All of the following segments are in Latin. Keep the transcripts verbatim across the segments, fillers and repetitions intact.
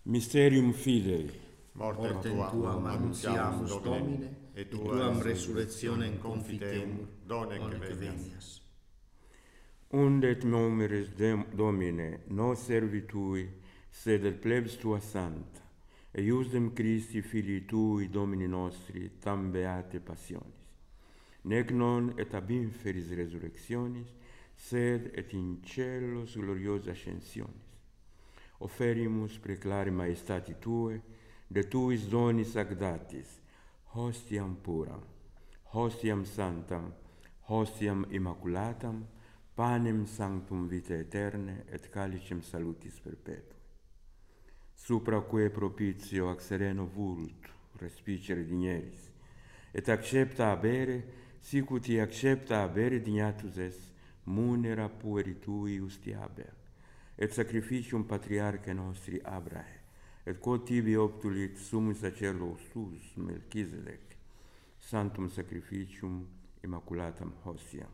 Mysterium Fidei. Mortem Mortem tuam annuntiamus, Domine, et tuam resurrectionem confitemur, donec venias. Und et nomeris Domine, nos servitui, sed et plebs tua santa, eiusdem Christi Filii tui, Domini nostri, tam beate passionis. Nec non et ab inferis resurrectionis, sed et in celos gloriosa ascensionis. Oferimus preclare maestati Tue, de Tuis donis agdatis, hostiam puram, hostiam santam, hostiam immaculatam, panem sanctum vitae aeterne et calicem salutis perpetui. Supra quae propitio ac sereno vult respicere digneris, et accepta abere, sic ut i accepta abere dignatus es, munera pueri Tui usti habeat, et sacrificium patriarche nostri Abrahe, et quod tibi obtulit sumus sacerdotus Melchisedec, santum sacrificium immaculatam hostiam.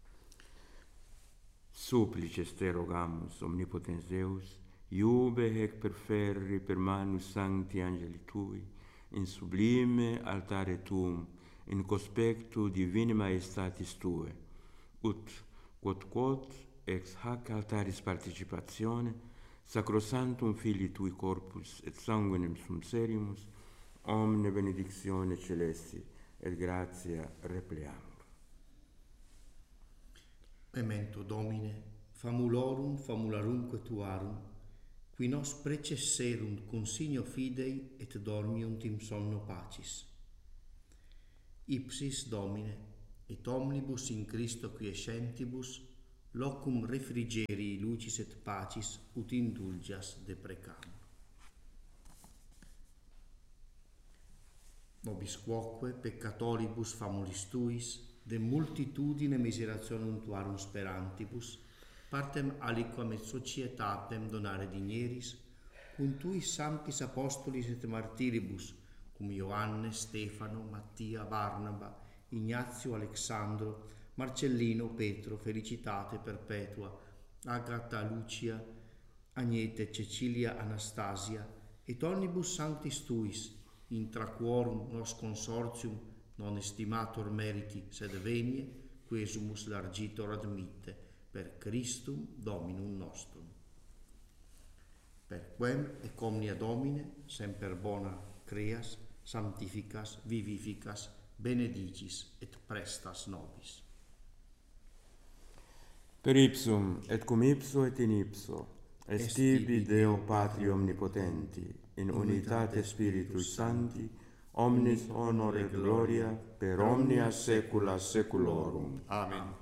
Supplices te rogamus, omnipotens Deus, iube hec perferri per manus sancti angeli Tui, in sublime altare Tuum, in conspectu divini maestatis Tue, ut quod quod ex hac altaris participatione, sacrosantum Filii Tui corpus et sanguinem sumserimus, omne benedictione celesti et gratia repleamur. Memento Domine, famulorum famularumque Tuarum, qui nos precesserunt consigno fidei et dormiunt in somno pacis. Ipsis Domine, et omnibus in Christo quiescentibus, locum refrigerii lucis et pacis ut indulgias deprecamur. Nobis quoque peccatoribus famulis Tuis, de multitudine miserationem Tuarum sperantibus, partem aliquam et societatem donare digneris, cum Tuis sanctis apostolis et martiribus, cum Ioannes, Stefano, Mattia, Barnaba, Ignazio, Alexandro, Marcellino, Petro, Felicitate perpetua, Agata, Lucia, Agnete, Cecilia, Anastasia, et omnibus sanctis Tuis, intra quorum nos consortium non estimator meriti, sed venie, quesumus largitor admitte, per Christum Dominum nostrum. Per quem ec omnia Domine, semper bona creas, sanctificas, vivificas, benedicis et prestas nobis. Per ipsum, et cum ipso et in ipso, est tibi Deo Patri Omnipotenti, in unitate Spiritus Sancti, omnis honor et gloria per omnia saecula saeculorum. Amen.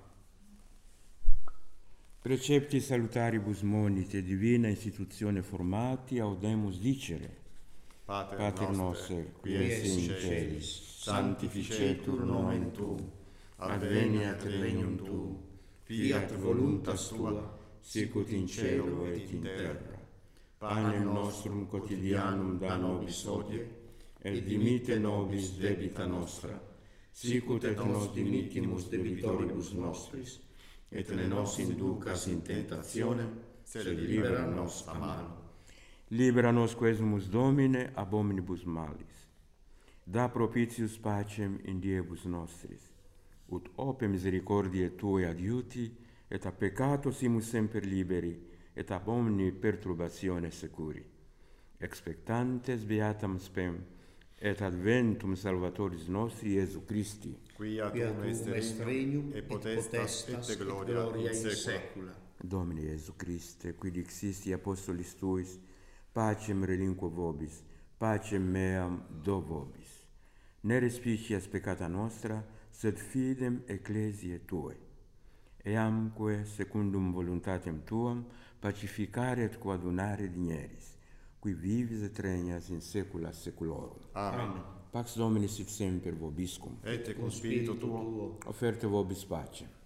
Precepti salutaribus monite divina institutione formati audemus dicere: Pater, Pater noster, qui es in celis, sanctificetur nomen Tuum, adveniat regnum Tuum, fiat voluntas Tua, sicut in cielo et in terra. Panem nostrum quotidianum da nobis hodie, et dimitte nobis debita nostra, sicut et nos dimittimus debitoribus nostris, et ne nos inducas in tentationem, sed libera nos a malo. Libera nos quesumus Domine ab omnibus malis. Da propitius pacem in diebus nostris, ut ope misericordiae Tuae adiuti, et a peccato simus semper liberi, et ab omni perturbatione securi. Expectantes beatam spem, et adventum Salvatoris nostri Iesu Christi, Quia tuum est regnum, et potestas, et gloria in saecula. Domine Iesu Christe, qui dixisti apostolis Tuis, pacem relinquo vobis, pacem meam do vobis. Ne respicias peccata nostra, sed fidem ecclesiae Tuae. Eamque, secundum voluntatem Tuam, pacificare et coadunare digneris, qui vivis et regnas in saecula saeculorum. Amen. Pax Domini sit semper vobiscum. Et cum spiritu tuo. Offerte vobis pacem.